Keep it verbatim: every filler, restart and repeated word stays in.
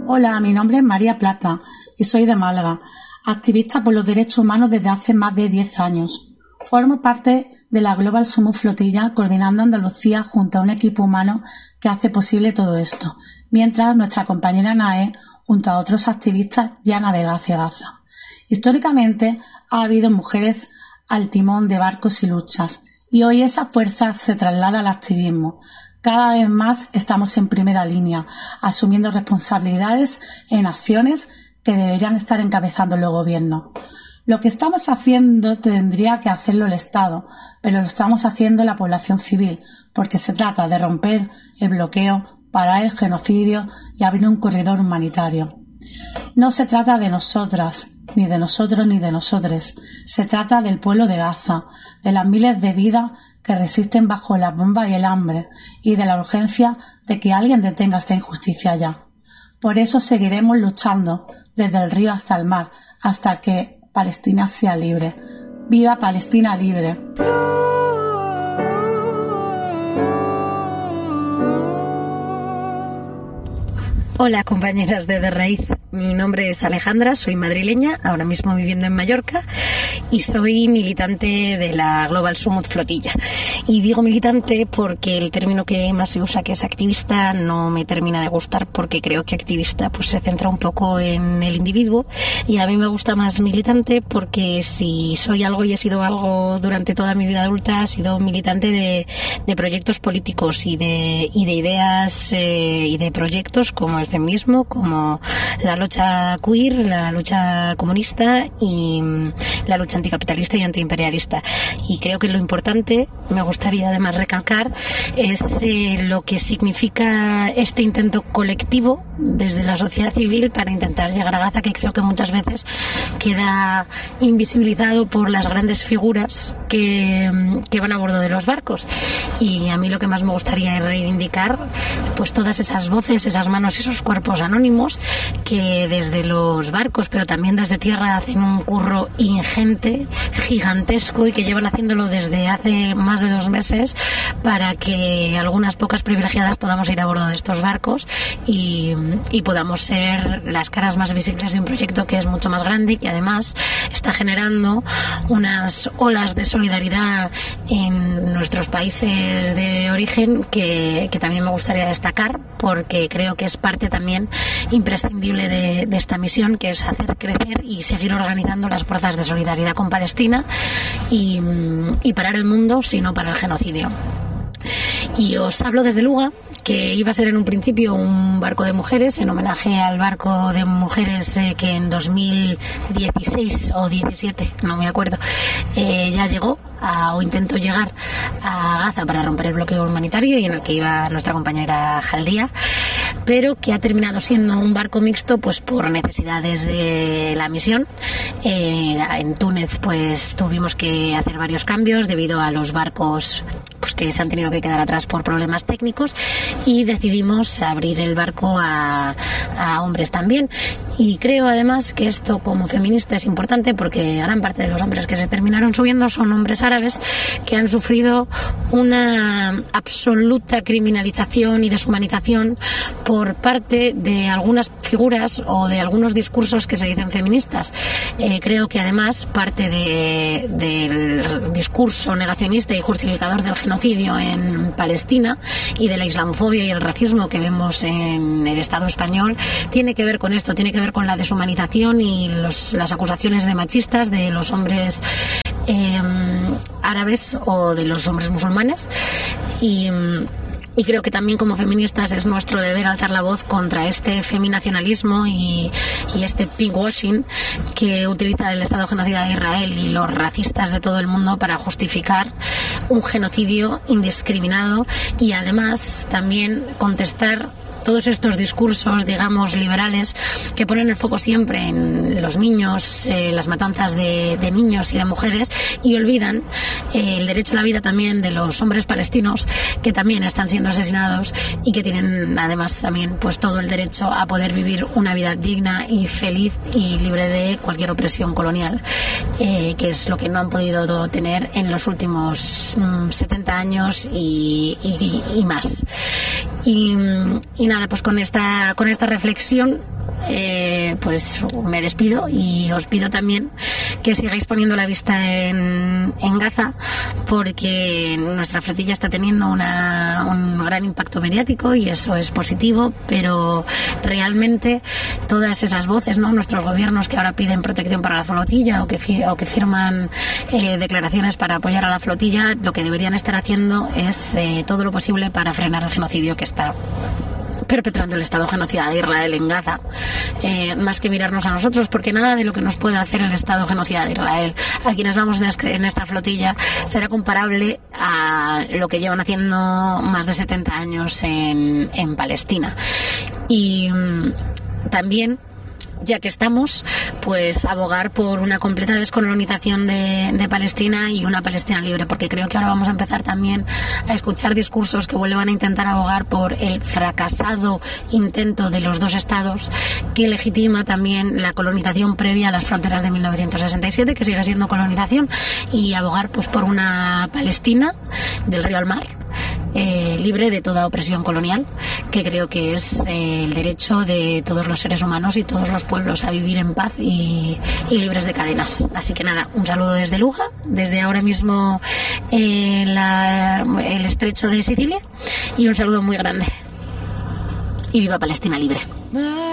Hola, mi nombre es María Plata y soy de Málaga, activista por los derechos humanos desde hace más de diez años. Formo parte de la Global Summit Flotilla, coordinando Andalucía junto a un equipo humano que hace posible todo esto, mientras nuestra compañera Nae, junto a otros activistas, ya navega hacia Gaza. Históricamente ha habido mujeres al timón de barcos y luchas, y hoy esa fuerza se traslada al activismo. Cada vez más estamos en primera línea, asumiendo responsabilidades en acciones que deberían estar encabezando los gobiernos. Lo que estamos haciendo tendría que hacerlo el Estado, pero lo estamos haciendo la población civil, porque se trata de romper el bloqueo, parar el genocidio y abrir un corredor humanitario. No se trata de nosotras, ni de nosotros ni de nosotres. Se trata del pueblo de Gaza, de las miles de vidas que resisten bajo las bombas y el hambre, y de la urgencia de que alguien detenga esta injusticia ya. Por eso seguiremos luchando desde el río hasta el mar, hasta que Palestina sea libre. ¡Viva Palestina libre! Hola compañeras de De Raíz, mi nombre es Alejandra, soy madrileña, ahora mismo viviendo en Mallorca y soy militante de la Global Summit Flotilla. Y digo militante porque el término que más se usa, que es activista, no me termina de gustar, porque creo que activista pues se centra un poco en el individuo, y a mí me gusta más militante porque si soy algo y he sido algo durante toda mi vida adulta, he sido militante de, de proyectos políticos y de, y de ideas eh, y de proyectos como el feminismo, como la lucha queer, la lucha comunista y la lucha anticapitalista y antiimperialista. Y creo que lo importante, me gustaría además recalcar, es eh, lo que significa este intento colectivo desde la sociedad civil para intentar llegar a Gaza, que creo que muchas veces queda invisibilizado por las grandes figuras que, que van a bordo de los barcos. Y a mí lo que más me gustaría es reivindicar pues todas esas voces, esas manos, esos cuerpos anónimos que desde los barcos, pero también desde tierra, hacen un curro ingente, gigantesco, y que llevan haciéndolo desde hace más de dos meses para que algunas pocas privilegiadas podamos ir a bordo de estos barcos y, y podamos ser las caras más visibles de un proyecto que es mucho más grande y que además está generando unas olas de solidaridad en nuestros países de origen que, que también me gustaría destacar, porque creo que es parte también imprescindible de, de esta misión, que es hacer crecer y seguir organizando las fuerzas de solidaridad con Palestina y, y parar el mundo, sino para el genocidio. Y os hablo desde Luga, que iba a ser en un principio un barco de mujeres, en homenaje al barco de mujeres eh, que en dos mil dieciséis o diecisiete, no me acuerdo, eh, ya llegó a, o intentó llegar a Gaza para romper el bloqueo humanitario, y en el que iba nuestra compañera Jaldía, pero que ha terminado siendo un barco mixto pues por necesidades de la misión. Eh, en Túnez pues tuvimos que hacer varios cambios debido a los barcos pues que se han tenido que quedar atrás por problemas técnicos, y decidimos abrir el barco a, a hombres también. Y creo además que esto como feminista es importante, porque gran parte de los hombres que se terminaron subiendo son hombres árabes que han sufrido una absoluta criminalización y deshumanización por parte de algunas figuras o de algunos discursos que se dicen feministas. Eh, creo que además parte de, del discurso negacionista y justificador del genocidio en Palestina y de la islamofobia y el racismo que vemos en el Estado español tiene que ver con esto, tiene que ver con la deshumanización y los, las acusaciones de machistas de los hombres eh, árabes o de los hombres musulmanes. Y Y creo que también como feministas es nuestro deber alzar la voz contra este feminacionalismo y, y este pinkwashing que utiliza el Estado genocida de Israel y los racistas de todo el mundo para justificar un genocidio indiscriminado, y además también contestar todos estos discursos, digamos, liberales, que ponen el foco siempre en los niños, eh, las matanzas de, de niños y de mujeres, y olvidan eh, el derecho a la vida también de los hombres palestinos, que también están siendo asesinados y que tienen además también pues todo el derecho a poder vivir una vida digna y feliz y libre de cualquier opresión colonial, eh, que es lo que no han podido tener en los últimos mm, setenta años y, y, y más. Y, y nada, pues con esta, con esta reflexión eh, pues me despido y os pido también que sigáis poniendo la vista en, en Gaza, porque nuestra flotilla está teniendo una, un gran impacto mediático y eso es positivo, pero realmente todas esas voces, ¿no? Nuestros gobiernos que ahora piden protección para la flotilla o que, fi- o que firman eh, declaraciones para apoyar a la flotilla, lo que deberían estar haciendo es eh, todo lo posible para frenar el genocidio que está perpetrando el Estado genocida de Israel en Gaza, eh, más que mirarnos a nosotros, porque nada de lo que nos pueda hacer el Estado genocida de Israel a quienes vamos en, este, en esta flotilla será comparable a lo que llevan haciendo más de setenta años en, en Palestina. Y mmm, también, ya que estamos, pues abogar por una completa descolonización de, de Palestina y una Palestina libre, porque creo que ahora vamos a empezar también a escuchar discursos que vuelvan a intentar abogar por el fracasado intento de los dos estados, que legitima también la colonización previa a las fronteras de mil novecientos sesenta y siete, que sigue siendo colonización, y abogar pues por una Palestina del río al mar, Eh, libre de toda opresión colonial, que creo que es eh, el derecho de todos los seres humanos y todos los pueblos a vivir en paz y, y libres de cadenas. Así que nada, un saludo desde Luja, desde ahora mismo eh, la, el estrecho de Sicilia, y un saludo muy grande. Y viva Palestina libre.